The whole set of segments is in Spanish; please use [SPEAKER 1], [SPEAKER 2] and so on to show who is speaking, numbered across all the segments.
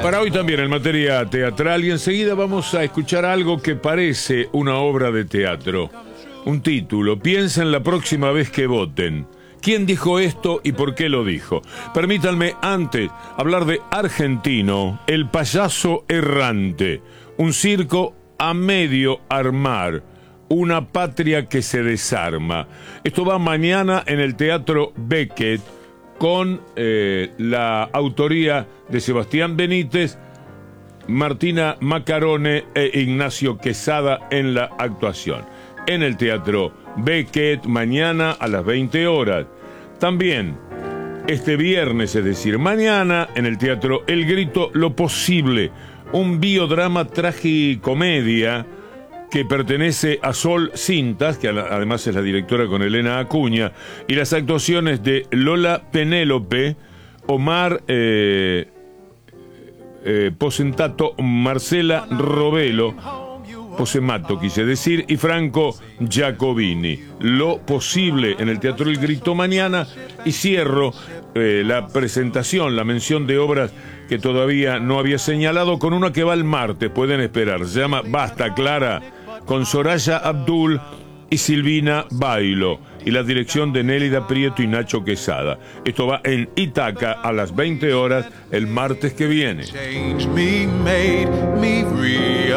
[SPEAKER 1] Para hoy también en materia teatral, y enseguida vamos a escuchar algo que parece una obra de teatro. Un título: Piensa en la próxima vez que voten. ¿Quién dijo esto y por qué lo dijo? Permítanme antes hablar de Argentino, el payaso errante. Un circo a medio armar. Una patria que se desarma. Esto va mañana en el Teatro Beckett con la autoría de Sebastián Benítez, Martina Macarone e Ignacio Quesada en la actuación. En el Teatro Beckett mañana a las 20 horas. También este viernes, es decir, mañana, en el Teatro El Grito Lo Posible, un biodrama tragicomedia que pertenece a Sol Cintas, que además es la directora con Elena Acuña, y las actuaciones de Lola Penélope, Omar Posentato, Marcela Robelo, Posemato quise decir, y Franco Giacobini. Lo Posible en el Teatro El Grito mañana, y cierro la presentación, la mención de obras que todavía no había señalado, con una que va el martes, pueden esperar. Se llama Basta Clara, con Soraya Abdul y Silvina Bailo, y la dirección de Nélida Prieto y Nacho Quesada. Esto va en Itaca a las 20 horas el martes que viene.
[SPEAKER 2] Change me, made me realize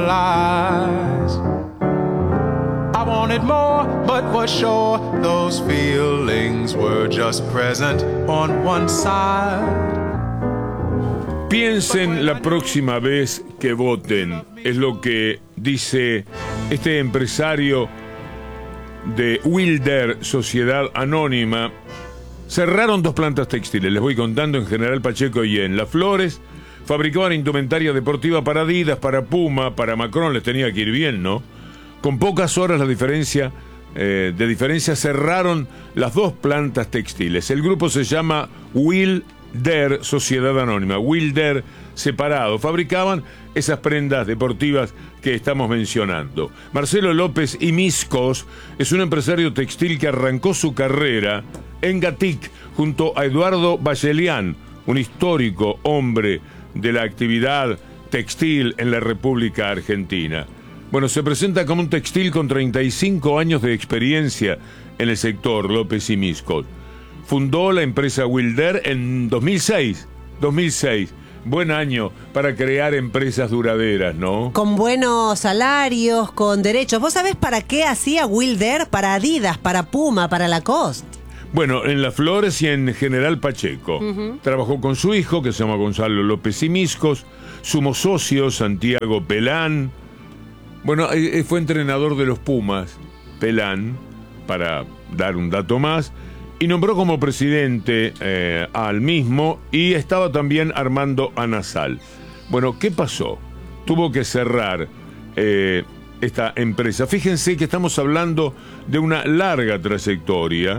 [SPEAKER 2] I wanted more, but for sure those feelings were just present on one side.
[SPEAKER 1] Piensen la próxima vez que voten, es lo que dice este empresario de Wilder, Sociedad Anónima. Cerraron 2 plantas textiles, les voy contando, en General Pacheco y en Las Flores. Fabricaban indumentaria deportiva para Adidas, para Puma, para Macron, les tenía que ir bien, ¿no? Con pocas horas de diferencia cerraron las 2 plantas textiles. El grupo se llama Wilder, Sociedad Anónima, Wilder separado. Fabricaban esas prendas deportivas que estamos mencionando. Marcelo López y Miscos es un empresario textil que arrancó su carrera en Gatic junto a Eduardo Bachelian, un histórico hombre de la actividad textil en la República Argentina. Bueno, se presenta como un textil con 35 años de experiencia en el sector, López y Miscos. Fundó la empresa Wilder en 2006. Buen año para crear empresas duraderas, ¿no?
[SPEAKER 3] Con buenos salarios, con derechos. ¿Vos sabés para qué hacía Wilder? Para Adidas, para Puma, para Lacoste.
[SPEAKER 1] Bueno, en Las Flores y en General Pacheco. Trabajó con su hijo, que se llama Gonzalo López y Miscos, sumo socio Santiago Pelán. Bueno, fue entrenador de los Pumas, Pelán, para dar un dato más. Y nombró como presidente al mismo, y estaba también Armando Anasal. Bueno, ¿qué pasó? Tuvo que cerrar esta empresa. Fíjense que estamos hablando de una larga trayectoria,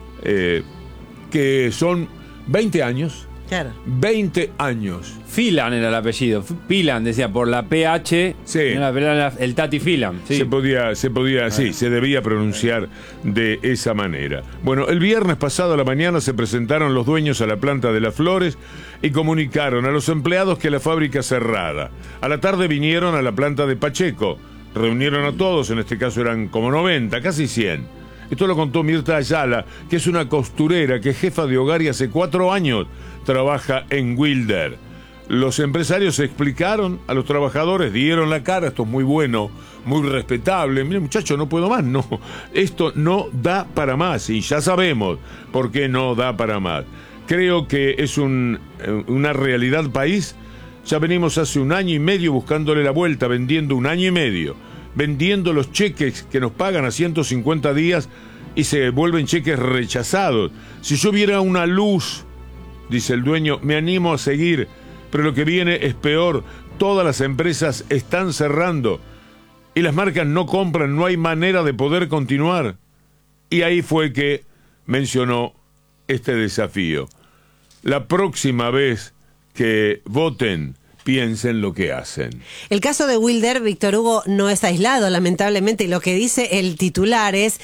[SPEAKER 1] que son 20 años.
[SPEAKER 3] Claro.
[SPEAKER 1] 20 años.
[SPEAKER 4] Filan era el apellido. Pilan, decía, por la PH.
[SPEAKER 1] Sí.
[SPEAKER 4] El Tati Filan. Sí.
[SPEAKER 1] Se debía pronunciar de esa manera. Bueno, el viernes pasado a la mañana se presentaron los dueños a la planta de Las Flores y comunicaron a los empleados que la fábrica cerrada. A la tarde vinieron a la planta de Pacheco. Reunieron a todos, en este caso eran como 90, casi 100. Esto lo contó Mirta Ayala, que es una costurera que es jefa de hogar y hace 4 años trabaja en Wilder. Los empresarios explicaron a los trabajadores, dieron la cara. Esto es muy bueno, muy respetable. Mire, muchacho, no puedo más, no. Esto no da para más, y ya sabemos por qué no da para más. Creo que es una realidad país. Ya venimos hace 1 año y medio buscándole la vuelta, vendiendo 1 año y medio. Vendiendo los cheques que nos pagan a 150 días y se vuelven cheques rechazados. Si yo viera una luz, dice el dueño, me animo a seguir, pero lo que viene es peor. Todas las empresas están cerrando y las marcas no compran, no hay manera de poder continuar. Y ahí fue que mencionó este desafío. La próxima vez que voten, piensen lo que hacen.
[SPEAKER 3] El caso de Wilder, Víctor Hugo, no es aislado, lamentablemente, y lo que dice el titular es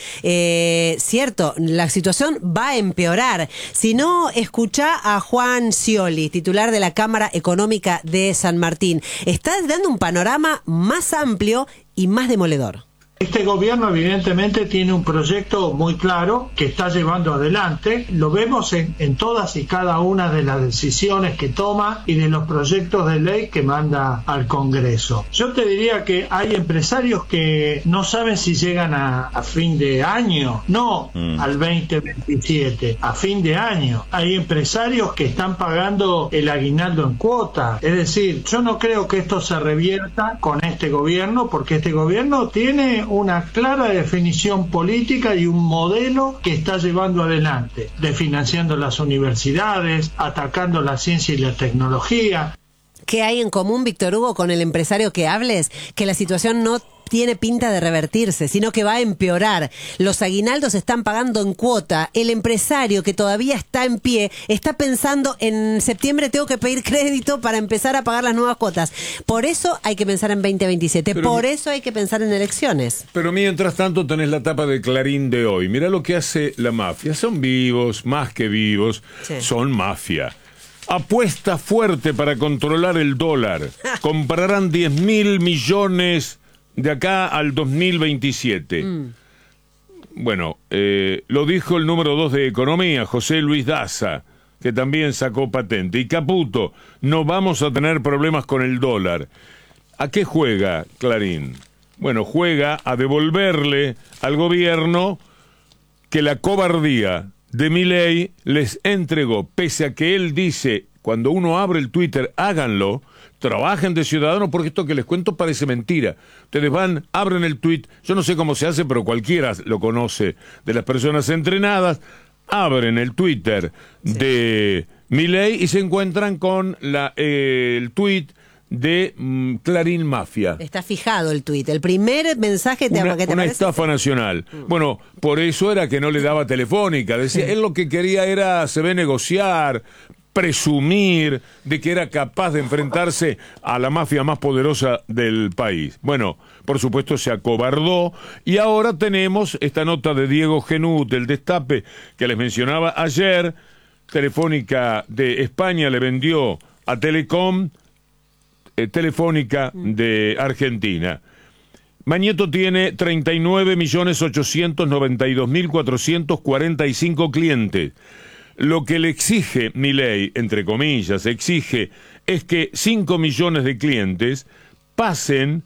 [SPEAKER 3] cierto, la situación va a empeorar. Si no, escuchá a Juan Scioli, titular de la Cámara Económica de San Martín. Está dando un panorama más amplio y más demoledor.
[SPEAKER 5] Este gobierno evidentemente tiene un proyecto muy claro que está llevando adelante. Lo vemos en todas y cada una de las decisiones que toma y de los proyectos de ley que manda al Congreso. Yo te diría que hay empresarios que no saben si llegan a fin de año, no al 2027, a fin de año. Hay empresarios que están pagando el aguinaldo en cuota. Es decir, yo no creo que esto se revierta con este gobierno, porque este gobierno tiene una clara definición política y un modelo que está llevando adelante, desfinanciando las universidades, atacando la ciencia y la tecnología.
[SPEAKER 3] ¿Qué hay en común, Víctor Hugo, con el empresario que hables? Que la situación no tiene pinta de revertirse, sino que va a empeorar. Los aguinaldos están pagando en cuota. El empresario que todavía está en pie está pensando en septiembre tengo que pedir crédito para empezar a pagar las nuevas cuotas. Por eso hay que pensar en 2027. Por eso hay que pensar en elecciones.
[SPEAKER 1] Pero mientras tanto tenés la tapa de Clarín de hoy. Mirá lo que hace la mafia. Son vivos, más que vivos, sí. Son mafia. Apuesta fuerte para controlar el dólar. Comprarán 10.000 millones de acá al 2027. Bueno, lo dijo el número 2 de Economía, José Luis Daza, que también sacó patente. Y Caputo, no vamos a tener problemas con el dólar. ¿A qué juega Clarín? Bueno, juega a devolverle al gobierno que la cobardía de Milei les entregó, pese a que él dice, cuando uno abre el Twitter, háganlo, trabajen de ciudadanos, porque esto que les cuento parece mentira. Ustedes van, abren el tweet, yo no sé cómo se hace, pero cualquiera lo conoce, de las personas entrenadas, abren el Twitter de Milei y se encuentran con el tweet de Clarín Mafia.
[SPEAKER 3] Está fijado el tuit. El primer mensaje te
[SPEAKER 1] una estafa nacional. Bueno, por eso era que no le daba Telefónica. Decía, él lo que quería era, se ve, negociar, presumir de que era capaz de enfrentarse a la mafia más poderosa del país. Bueno, por supuesto se acobardó y ahora tenemos esta nota de Diego Genú del Destape que les mencionaba ayer. Telefónica de España le vendió a Telecom, Telefónica de Argentina. Mañeto tiene 39.892.445 clientes. Lo que le exige Milei, entre comillas, exige es que 5 millones de clientes pasen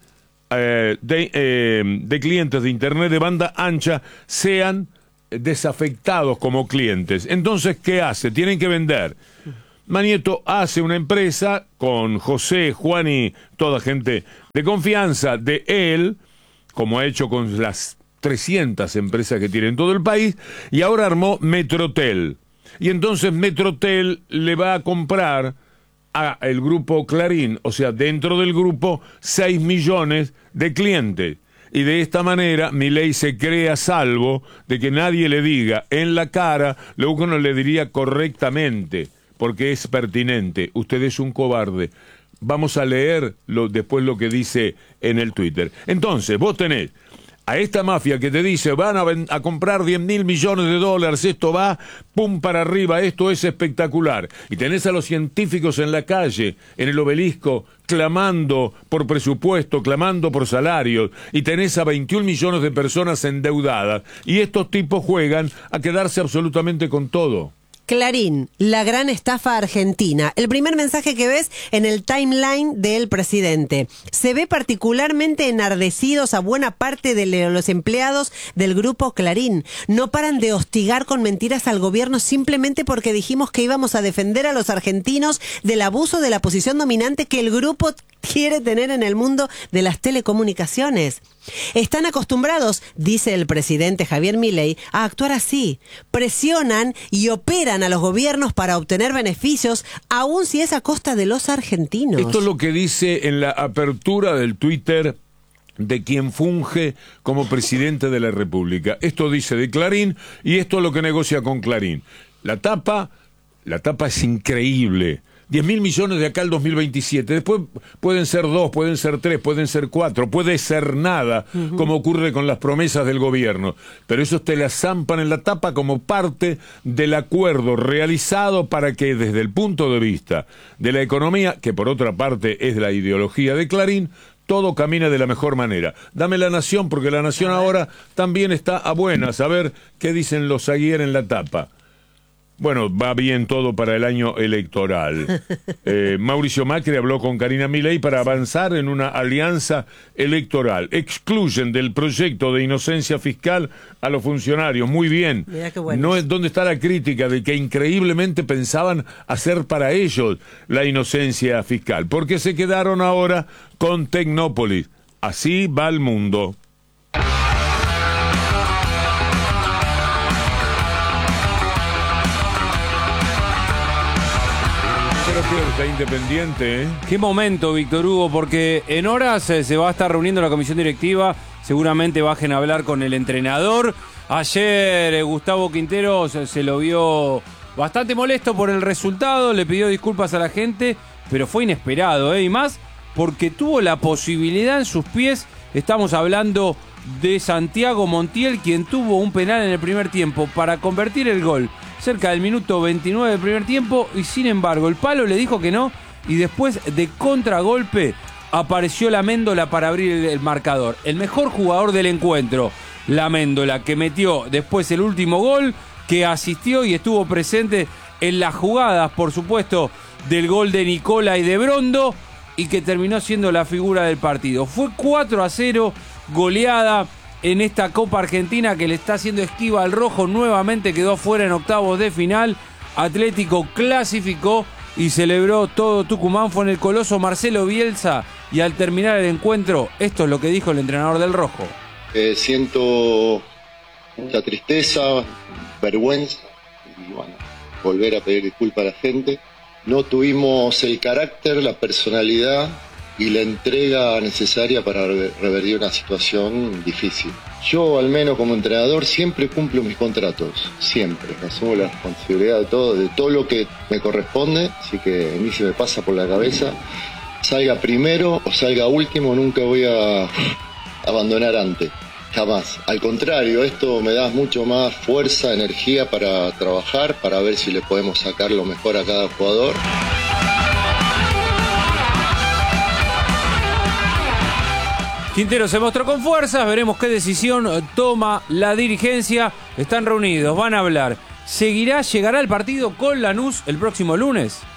[SPEAKER 1] de clientes de Internet de banda ancha sean desafectados como clientes. Entonces, ¿qué hace? Tienen que vender. Mañeto hace una empresa con José, Juan y toda gente de confianza de él, como ha hecho con las 300 empresas que tiene en todo el país, y ahora armó Metrotel. Y entonces Metrotel le va a comprar a el grupo Clarín, o sea, dentro del grupo, 6 millones de clientes. Y de esta manera Milei se cree a salvo de que nadie le diga en la cara lo que uno le diría correctamente, porque es pertinente. Usted es un cobarde. Vamos a leer después lo que dice en el Twitter. Entonces, vos tenés a esta mafia que te dice, van a comprar 10.000 millones de dólares, esto va, pum, para arriba, esto es espectacular. Y tenés a los científicos en la calle, en el Obelisco, clamando por presupuesto, clamando por salarios, y tenés a 21 millones de personas endeudadas, y estos tipos juegan a quedarse absolutamente con todo.
[SPEAKER 3] Clarín, la gran estafa argentina. El primer mensaje que ves en el timeline del presidente. Se ve particularmente enardecidos a buena parte de los empleados del grupo Clarín. No paran de hostigar con mentiras al gobierno simplemente porque dijimos que íbamos a defender a los argentinos del abuso de la posición dominante que el grupo quiere tener en el mundo de las telecomunicaciones. Están acostumbrados, dice el presidente Javier Milei, a actuar así. Presionan y operan a los gobiernos para obtener beneficios, aun si es a costa de los argentinos.
[SPEAKER 1] Esto es lo que dice en la apertura del Twitter de quien funge como presidente de la República. Esto dice de Clarín y esto es lo que negocia con Clarín. La tapa es increíble. 10.000 millones de acá al 2027. Después pueden ser 2, pueden ser 3, pueden ser 4, puede ser nada, como ocurre con las promesas del gobierno. Pero esos te las zampan en la tapa como parte del acuerdo realizado para que desde el punto de vista de la economía, que por otra parte es la ideología de Clarín, todo camina de la mejor manera. Dame La Nación, porque La Nación ahora también está a buenas. A ver qué dicen los Aguirre en la tapa. Bueno, va bien todo para el año electoral. Mauricio Macri habló con Karina Milei para avanzar en una alianza electoral. Excluyen del proyecto de inocencia fiscal a los funcionarios. Muy bien.
[SPEAKER 3] Mirá qué bueno.
[SPEAKER 1] No es donde está la crítica de que increíblemente pensaban hacer para ellos la inocencia fiscal. Porque se quedaron ahora con Tecnópolis. Así va el mundo. Está Independiente, ¿eh?
[SPEAKER 4] Qué momento, Víctor Hugo, porque en horas se va a estar reuniendo la comisión directiva, seguramente bajen a hablar con el entrenador. Ayer Gustavo Quinteros se lo vio bastante molesto por el resultado, le pidió disculpas a la gente, pero fue inesperado, y más porque tuvo la posibilidad en sus pies. Estamos hablando de Santiago Montiel, quien tuvo un penal en el primer tiempo para convertir el gol cerca del minuto 29 del primer tiempo, y sin embargo el palo le dijo que no, y después de contragolpe apareció la Méndola para abrir el marcador. El mejor jugador del encuentro, la Méndola, que metió después el último gol, que asistió y estuvo presente en las jugadas, por supuesto, del gol de Nicola y de Brondo, y que terminó siendo la figura del partido. Fue 4-0, goleada en esta Copa Argentina que le está haciendo esquiva al rojo. Nuevamente quedó afuera en octavos de final. Atlético clasificó y celebró todo Tucumán. Fue en el Coloso Marcelo Bielsa, y al terminar el encuentro, esto es lo que dijo el entrenador del rojo.
[SPEAKER 6] Siento mucha tristeza, vergüenza, y bueno, volver a pedir disculpas a la gente. No tuvimos el carácter, la personalidad y la entrega necesaria para revertir una situación difícil. Yo, al menos como entrenador, siempre cumplo mis contratos, siempre. Asumo la responsabilidad de todo lo que me corresponde, así que a mí se me pasa por la cabeza. Salga primero o salga último, nunca voy a abandonar antes, jamás. Al contrario, esto me da mucho más fuerza, energía para trabajar, para ver si le podemos sacar lo mejor a cada jugador.
[SPEAKER 4] Quintero se mostró con fuerzas, veremos qué decisión toma la dirigencia. Están reunidos, van a hablar. ¿Llegará el partido con Lanús el próximo lunes?